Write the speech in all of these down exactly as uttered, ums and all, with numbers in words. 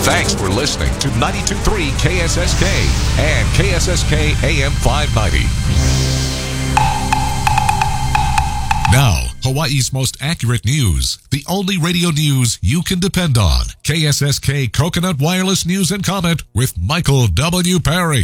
Thanks for listening to ninety-two point three K S S K and K S S K A M five ninety. Now, Hawaii's most accurate news. The only radio news you can depend on. K S S K Coconut Wireless News and Comment with Michael W. Perry.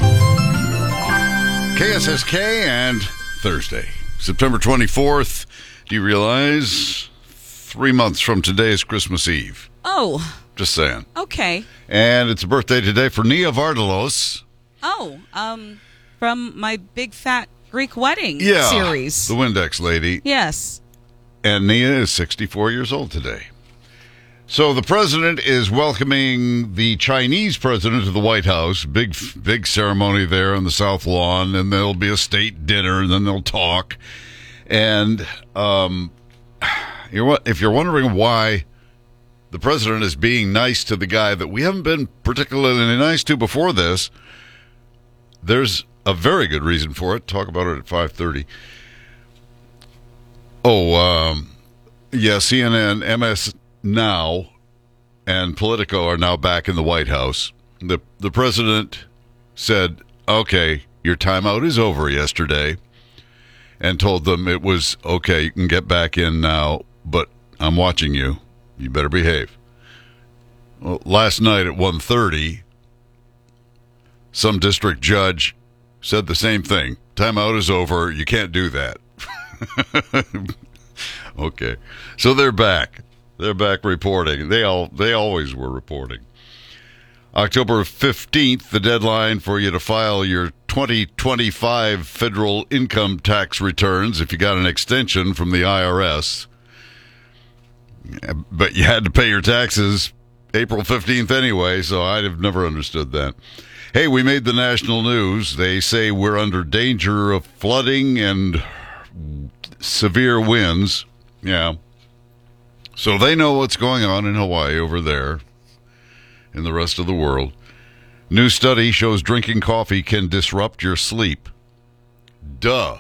K S S K and Thursday, September twenty-fourth. Do you realize three months from today is Christmas Eve? Oh. Just saying. Okay. And it's a birthday today for Nia Vardalos. Oh, um, from my Big Fat Greek Wedding yeah, series. The Windex lady. Yes. And Nia is sixty-four years old today. So the president is welcoming the Chinese president to the White House. Big, big ceremony there on the South Lawn, and there'll be a state dinner, and then they'll talk. And um, you're, if you're wondering why the president is being nice to the guy that we haven't been particularly nice to before this, there's a very good reason for it. Talk about it at five thirty. Oh, um, yeah, C N N, M S Now, and Politico are now back in the White House. The, the president said, okay, your timeout is over yesterday, and told them it was, okay, you can get back in now, but I'm watching you. You better behave. Well, last night at one thirty, some district judge said the same thing. Timeout is over. You can't do that. Okay. So they're back. They're back reporting. They all they always were reporting. October fifteenth, the deadline for you to file your twenty twenty-five federal income tax returns if you got an extension from the I R S. But you had to pay your taxes April fifteenth anyway, so I'd have never understood that. Hey, we made the national news. They say we're under danger of flooding and severe winds. Yeah. So they know what's going on in Hawaii over there and the rest of the world. New study shows drinking coffee can disrupt your sleep. Duh.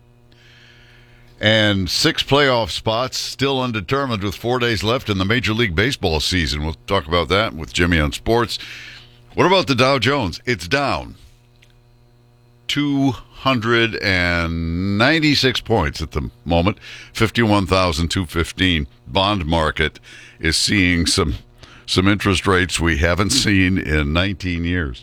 And six playoff spots still undetermined with four days left in the Major League Baseball season. We'll talk about that with Jimmy on Sports. What about the Dow Jones? It's down two hundred ninety-six points at the moment, fifty-one thousand two hundred fifteen. Bond market is seeing some some interest rates we haven't seen in nineteen years.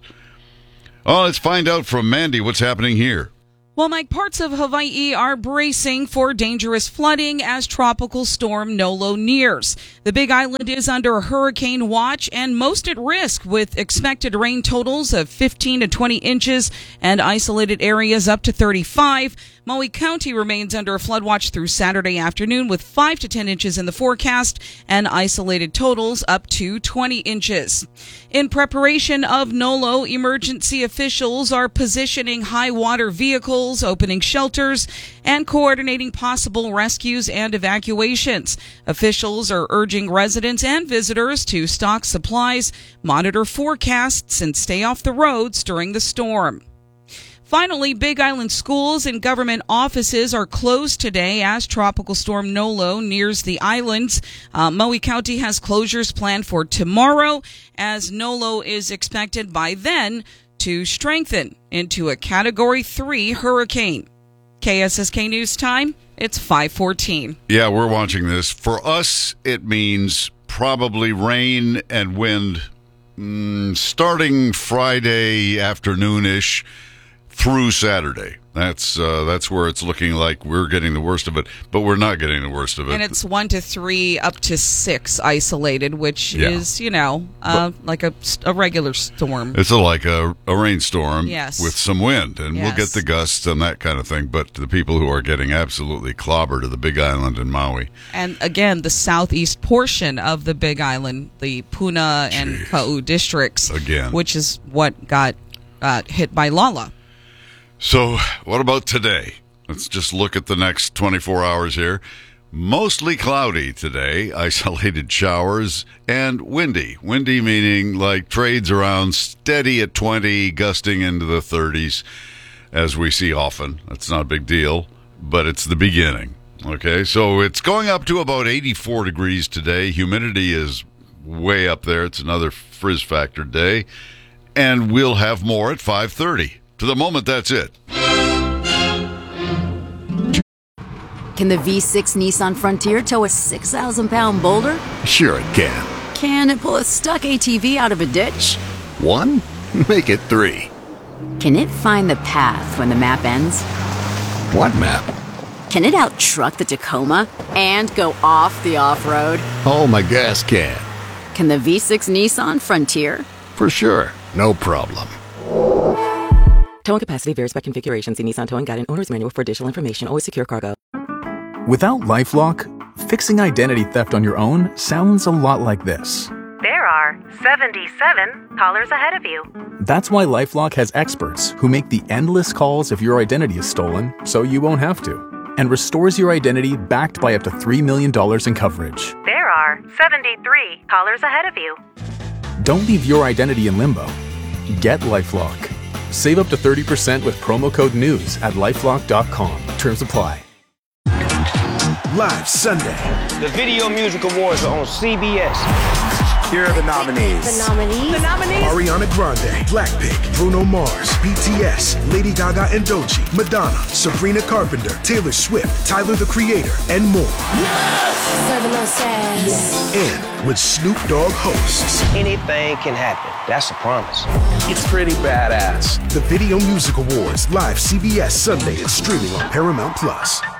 Oh, let's find out from Mandy what's happening here. Well, Mike, parts of Hawaii are bracing for dangerous flooding as Tropical Storm Nolo nears. The Big Island is under hurricane watch and most at risk, with expected rain totals of fifteen to twenty inches and isolated areas up to thirty-five. Maui County remains under a flood watch through Saturday afternoon with five to ten inches in the forecast and isolated totals up to twenty inches. In preparation of Nolo, emergency officials are positioning high water vehicles, opening shelters, and coordinating possible rescues and evacuations. Officials are urging residents and visitors to stock supplies, monitor forecasts, and stay off the roads during the storm. Finally, Big Island schools and government offices are closed today as Tropical Storm Nolo nears the islands. Uh, Maui County has closures planned for tomorrow, as Nolo is expected by then to strengthen into a Category three hurricane. K S S K News Time, it's five fourteen. Yeah, we're watching this. For us, it means probably rain and wind mm, starting Friday afternoon-ish through Saturday. That's uh, that's where it's looking like we're getting the worst of it, but we're not getting the worst of it. And it's one to three, up to six isolated, which yeah. is, you know, uh, but, like a, a regular storm. It's a, like a, a rainstorm yes. with some wind, and yes. we'll get the gusts and that kind of thing. But the people who are getting absolutely clobbered are the Big Island and Maui. And again, the southeast portion of the Big Island, the Puna Jeez. and Kau districts, again, which is what got uh, hit by Lala. So, what about today? Let's just look at the next twenty-four hours here. Mostly cloudy today, isolated showers, and windy. Windy meaning like trades around steady at twenty, gusting into the thirties, as we see often. That's not a big deal, but it's the beginning. Okay, so it's going up to about eighty-four degrees today. Humidity is way up there. It's another Frizz Factor day. And we'll have more at five thirty. To the moment, that's it. Can the V six Nissan Frontier tow a six thousand pound boulder? Sure it can. Can it pull a stuck A T V out of a ditch? One? Make it three. Can it find the path when the map ends? What map? Can it out-truck the Tacoma and go off the off-road? Oh, my gas can. Can the V six Nissan Frontier? For sure. No problem. Towing capacity varies by configuration. See Nissan Towing Guide and Owner's Manual for additional information. Always secure cargo. Without LifeLock, fixing identity theft on your own sounds a lot like this. There are seventy-seven callers ahead of you. That's why LifeLock has experts who make the endless calls if your identity is stolen so you won't have to, and restores your identity backed by up to three million dollars in coverage. There are seventy-three callers ahead of you. Don't leave your identity in limbo. Get LifeLock. Save up to thirty percent with promo code NEWS at lifelock dot com. Terms apply. Live Sunday. The Video Music Awards are on C B S. Here are the nominees. The nominees. The nominees. Ariana Grande, Blackpink, Bruno Mars, B T S, Lady Gaga and Doechii, Madonna, Sabrina Carpenter, Taylor Swift, Tyler the Creator, and more. Yes! Serving no sass. And with Snoop Dogg hosts. Anything can happen. That's a promise. It's pretty badass. The Video Music Awards, live C B S Sunday and streaming on Paramount Plus.